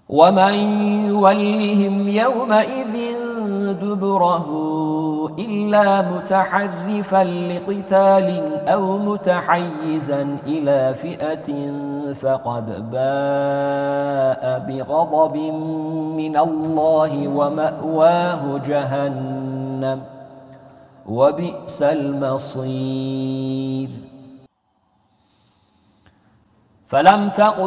ومن يولهم يومئذ دبره إلا متحرفا لقتال أو متحيزا إلى فئة فقد باء بغضب من الله ومأواه جهنم وبئس المصير. فلم تقل